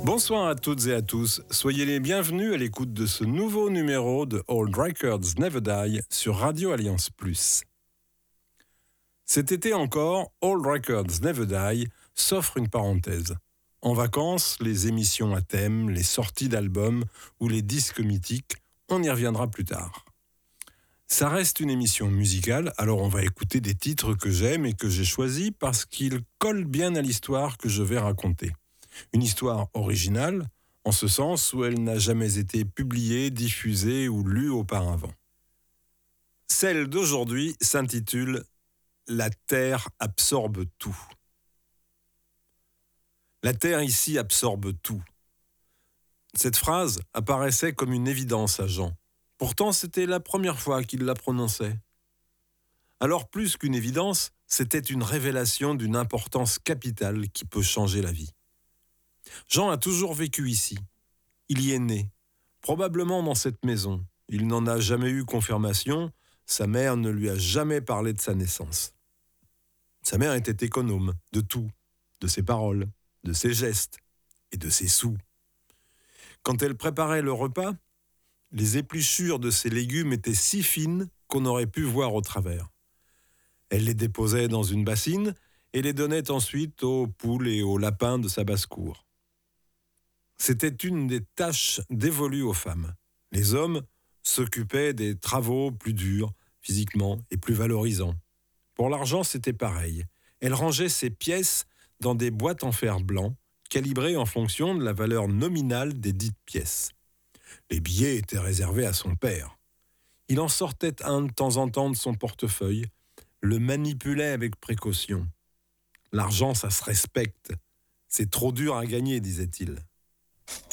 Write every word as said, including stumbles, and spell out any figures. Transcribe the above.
Bonsoir à toutes et à tous, soyez les bienvenus à l'écoute de ce nouveau numéro de Old Records Never Die sur Radio Alliance Plus. Cet été encore, Old Records Never Die s'offre une parenthèse. En vacances, les émissions à thème, les sorties d'albums ou les disques mythiques, on y reviendra plus tard. Ça reste une émission musicale, alors on va écouter des titres que j'aime et que j'ai choisis parce qu'ils collent bien à l'histoire que je vais raconter. Une histoire originale, en ce sens où elle n'a jamais été publiée, diffusée ou lue auparavant. Celle d'aujourd'hui s'intitule « La Terre absorbe tout ». La Terre ici absorbe tout. Cette phrase apparaissait comme une évidence à Jean. Pourtant, c'était la première fois qu'il la prononçait. Alors, plus qu'une évidence, c'était une révélation d'une importance capitale qui peut changer la vie. Jean a toujours vécu ici. Il y est né, probablement dans cette maison. Il n'en a jamais eu confirmation, sa mère ne lui a jamais parlé de sa naissance. Sa mère était économe de tout, de ses paroles, de ses gestes et de ses sous. Quand elle préparait le repas, les épluchures de ses légumes étaient si fines qu'on aurait pu voir au travers. Elle les déposait dans une bassine et les donnait ensuite aux poules et aux lapins de sa basse-cour. C'était une des tâches dévolues aux femmes. Les hommes s'occupaient des travaux plus durs, physiquement, et plus valorisants. Pour l'argent, c'était pareil. Elle rangeait ses pièces dans des boîtes en fer blanc, calibrées en fonction de la valeur nominale des dites pièces. Les billets étaient réservés à son père. Il en sortait un de temps en temps de son portefeuille, le manipulait avec précaution. L'argent, ça se respecte. C'est trop dur à gagner, disait-il.